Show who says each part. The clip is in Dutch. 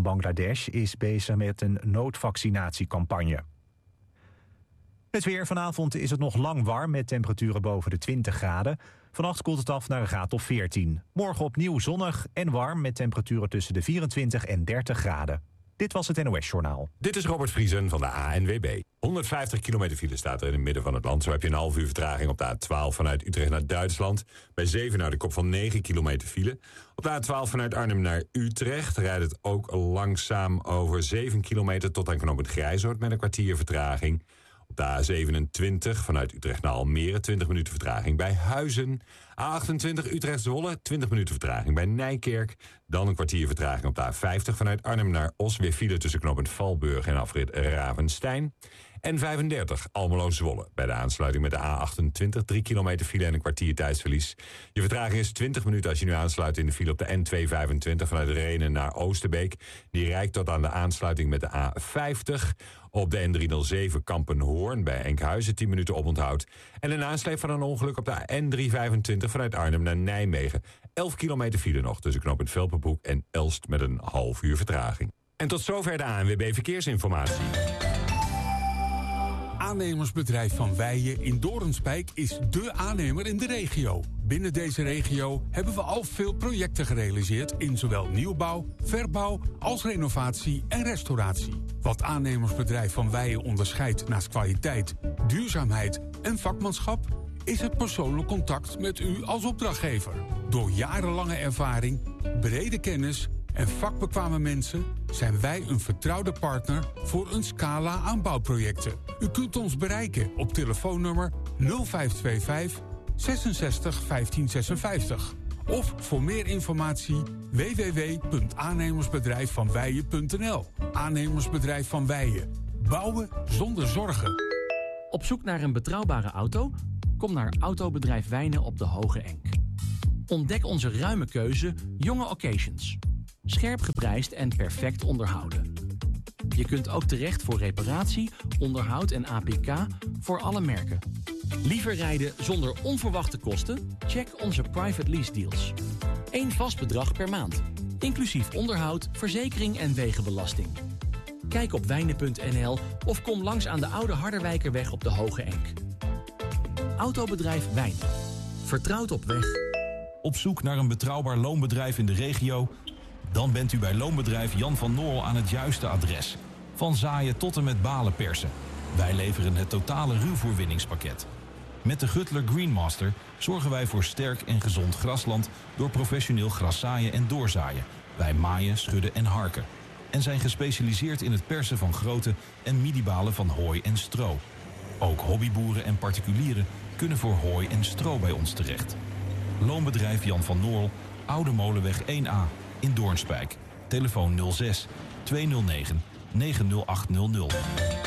Speaker 1: Bangladesh is bezig met een noodvaccinatiecampagne. Het weer. Vanavond is het nog lang warm met temperaturen boven de 20 graden. Vannacht koelt het af naar een graad of 14. Morgen opnieuw zonnig en warm met temperaturen tussen de 24 en 30 graden. Dit was het NOS Journaal.
Speaker 2: Dit is Robert Vriesen van de ANWB. 150 kilometer file staat er in het midden van het land. Zo heb je een half uur vertraging op de A12 vanuit Utrecht naar Duitsland. Bij Zevenaar de kop van 9 kilometer file. Op de A12 vanuit Arnhem naar Utrecht rijdt het ook langzaam over 7 kilometer tot aan knooppunt Grijzoord met een kwartier vertraging. Op de A27 vanuit Utrecht naar Almere 20 minuten vertraging bij Huizen. A28 Utrecht-Zwolle 20 minuten vertraging bij Nijkerk. Dan een kwartier vertraging op de A50 vanuit Arnhem naar Os. Weer file tussen knooppunt Valburg en afrit Ravenstein. En 35 Almelo-Zwolle bij de aansluiting met de A28. 3 kilometer file en een kwartier tijdsverlies. Je vertraging is 20 minuten als je nu aansluit in de file op de N225 vanuit Rhenen naar Oosterbeek. Die reikt tot aan de aansluiting met de A50. Op de N307 Kampenhoorn bij Enkhuizen 10 minuten oponthoud. En een nasleep van een ongeluk op de N325 vanuit Arnhem naar Nijmegen. 11 kilometer file nog tussen knooppunt Velperbroek en Elst met een half uur vertraging. En tot zover de ANWB Verkeersinformatie.
Speaker 3: Aannemersbedrijf Van Weijen in Doornspijk is dé aannemer in de regio. Binnen deze regio hebben we al veel projecten gerealiseerd in zowel nieuwbouw, verbouw als renovatie en restauratie. Wat Aannemersbedrijf Van Weijen onderscheidt naast kwaliteit, duurzaamheid en vakmanschap is het persoonlijk contact met u als opdrachtgever. Door jarenlange ervaring, brede kennis en vakbekwame mensen zijn wij een vertrouwde partner voor een scala aan bouwprojecten. U kunt ons bereiken op telefoonnummer 0525 66 15 56. Of voor meer informatie www.aannemersbedrijfvanweijen.nl. Aannemersbedrijf Van Weijen. Bouwen zonder zorgen.
Speaker 4: Op zoek naar een betrouwbare auto? Kom naar Autobedrijf Wijnen op de Hoge Enk. Ontdek onze ruime keuze jonge occasions. Scherp geprijsd en perfect onderhouden. Je kunt ook terecht voor reparatie, onderhoud en APK voor alle merken. Liever rijden zonder onverwachte kosten? Check onze private lease deals. 1 vast bedrag per maand. Inclusief onderhoud, verzekering en wegenbelasting. Kijk op wijnen.nl of kom langs aan de Oude Harderwijkerweg op de Hoge Enk. Autobedrijf Wijnen. Vertrouwd op weg.
Speaker 5: Op zoek naar een betrouwbaar loonbedrijf in de regio? Dan bent u bij Loonbedrijf Jan van Noorl aan het juiste adres. Van zaaien tot en met balen persen. Wij leveren het totale ruwvoerwinningspakket. Met de Gutler Greenmaster zorgen wij voor sterk en gezond grasland door professioneel graszaaien en doorzaaien. Wij maaien, schudden en harken. En zijn gespecialiseerd in het persen van grote en midibalen van hooi en stro. Ook hobbyboeren en particulieren kunnen voor hooi en stro bij ons terecht. Loonbedrijf Jan van Noorl, Oude Molenweg 1A in Doornspijk. Telefoon 06 209 90800.